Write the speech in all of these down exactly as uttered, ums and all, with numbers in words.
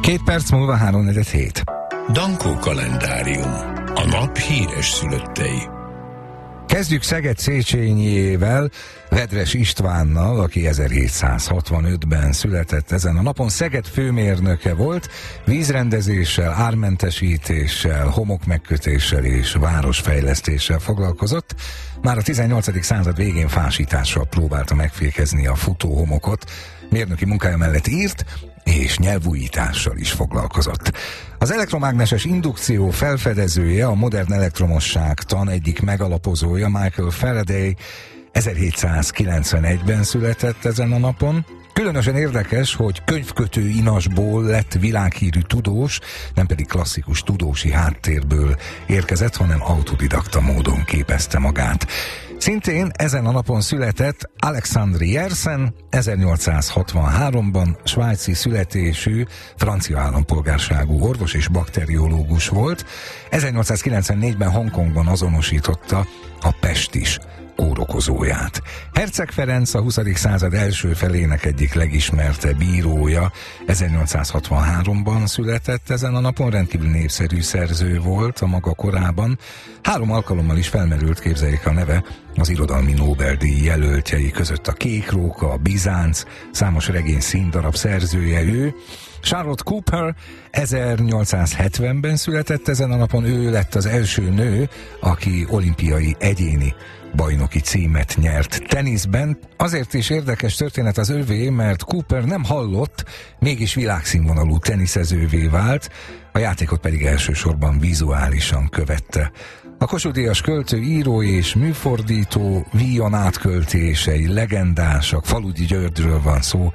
Két perc múlva háromnegyed hét. Dankó kalendárium. A nap híres szülöttei. Kezdjük Szeged Széchenyiével, Vedres Istvánnal, aki ezerhétszázhatvanötben született ezen a napon. Szeged főmérnöke volt, vízrendezéssel, ármentesítéssel, homokmegkötéssel és városfejlesztéssel foglalkozott. Már a tizennyolcadik század végén fásítással próbálta megfékezni a futóhomokot. Mérnöki munkája mellett írt, és nyelvújítással is foglalkozott. Az elektromágneses indukció felfedezője, a modern elektromosságtan egyik megalapozója, Michael Faraday ezerhétszázkilencvenegyben született ezen a napon. Különösen érdekes, hogy könyvkötő inasból lett világhírű tudós, nem pedig klasszikus tudósi háttérből érkezett, hanem autodidakta módon képezte magát. Szintén ezen a napon született Alexandre Yersin, ezernyolcszázhatvanháromban svájci születésű, francia állampolgárságú orvos és bakteriológus volt. ezernyolcszázkilencvennégyben Hongkongban azonosította a pestis kórokozóját. Herceg Ferenc a huszadik század első felének egyik legismertebb írója, ezernyolcszázhatvanháromban született ezen a napon, rendkívül népszerű szerző volt a maga korában. Három alkalommal is felmerült, képzeljék a neve, az irodalmi Nobel-díj jelöltjei között. A Kék róka, a Bizánc, számos regény színdarab szerzője ő. Charlotte Cooper ezernyolcszázhetvenben született ezen a napon, ő lett az első nő, aki olimpiai egyéni bajnoki címet nyert teniszben. Azért is érdekes történet az övé, mert Cooper nem hallott, mégis világszínvonalú teniszezővé vált, a játékot pedig elsősorban vizuálisan követte. A Kossuth-díjas költő, író és műfordító víjon átköltései legendásak, Faludi Györgyről van szó,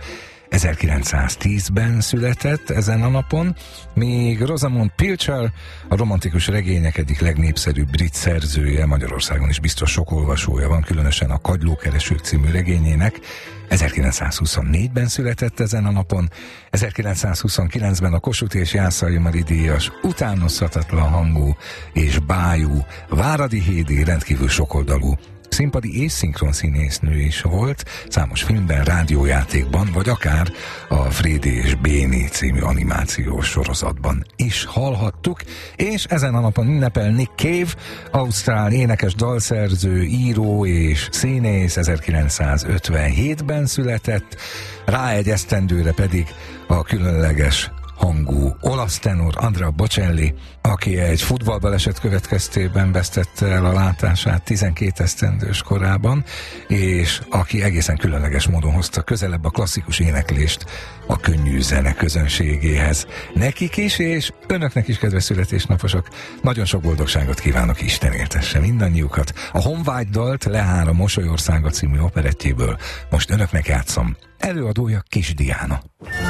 ezerkilencszáztízben született ezen a napon, míg Rosamund Pilcher, a romantikus regények egyik legnépszerűbb brit szerzője, Magyarországon is biztos sok olvasója van, különösen a Kagylókeresők című regényének, ezerkilencszázhuszonnégyben született ezen a napon, ezerkilencszázhuszonkilencben a Kossuth és Jászai Mari díjas, utánozhatatlan hangú és bájú Váradi Hédi rendkívül sokoldalú színpadi és szinkron színésznő is volt, számos filmben, rádiójátékban, vagy akár a Frédi és Béni című animációs sorozatban is hallhattuk, és ezen a napon ünnepel Nick Cave, ausztrál énekes, dalszerző, író és színész, ezerkilencszázötvenhétben született, rá egy esztendőre pedig a különleges hangú olasz tenor Andrea Bocelli, aki egy futballbaleset következtében vesztette el a látását tizenkét esztendős korában, és aki egészen különleges módon hozta közelebb a klasszikus éneklést a könnyű zene közönségéhez. Nekik is, és önöknek is, kedves születésnaposok, nagyon sok boldogságot kívánok, Isten éltesse mindannyiukat. A Honvágy dalt Lehár a Mosolyországa című operettjéből most önöknek játszom. Előadója Kis Diana.